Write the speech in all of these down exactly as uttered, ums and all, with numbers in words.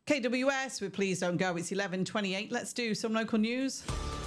K W S with Please Don't Go. It's eleven twenty-eight. Let's do some local news.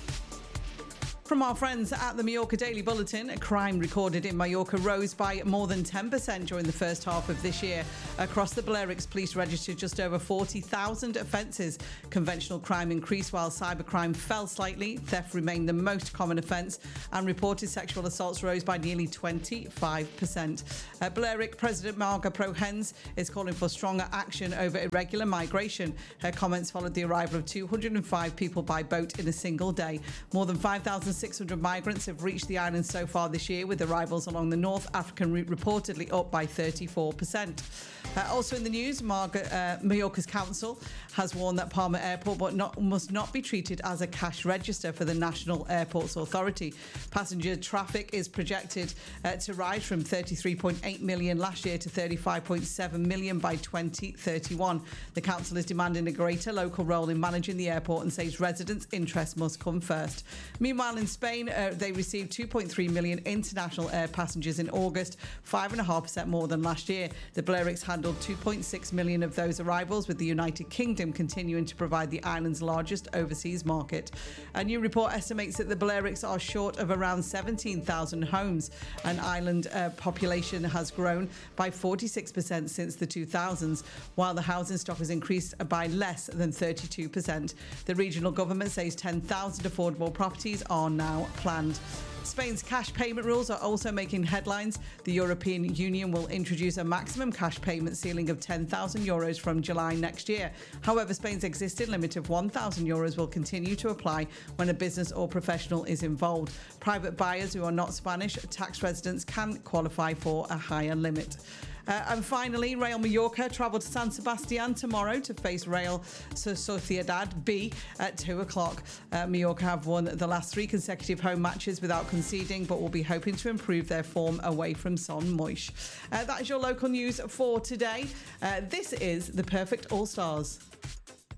From our friends at the Mallorca Daily Bulletin, crime recorded in Mallorca rose by more than ten percent during the first half of this year. Across the Balearics, police registered just over forty thousand offences. Conventional crime increased while cybercrime fell slightly. Theft remained the most common offence, and reported sexual assaults rose by nearly twenty-five percent. Uh, Balearic President Marga Prohens is calling for stronger action over irregular migration. Her comments followed the arrival of two hundred five people by boat in a single day. More than five thousand six hundred migrants have reached the island so far this year, with arrivals along the North African route reportedly up by thirty-four percent. Uh, also in the news, Marga, uh, Mallorca's council has warned that Palma Airport but not, must not be treated as a cash register for the National Airports Authority. Passenger traffic is projected uh, to rise from thirty-three point eight million last year to thirty-five point seven million by twenty thirty-one. The council is demanding a greater local role in managing the airport and says residents' interests must come first. Meanwhile, in Spain, uh, they received two point three million international air passengers in August, five point five percent more than last year. The Balearics handled two point six million of those arrivals, with the United Kingdom continuing to provide the island's largest overseas market. A new report estimates that the Balearics are short of around seventeen thousand homes. An island uh, population has grown by forty-six percent since the two thousands, while the housing stock has increased by less than thirty-two percent. The regional government says ten thousand affordable properties are now planned. Spain's cash payment rules are also making headlines. The European Union will introduce a maximum cash payment ceiling of ten thousand euros from July next year. However, Spain's existing limit of one thousand euros will continue to apply when a business or professional is involved. Private buyers who are not Spanish tax residents can qualify for a higher limit. Uh, and finally, Real Mallorca travel to San Sebastian tomorrow to face Real Sociedad B at two o'clock. Uh, Mallorca have won the last three consecutive home matches without conceding, but will be hoping to improve their form away from Son Moix. Uh, that is your local news for today. Uh, this is the Perfect All Stars.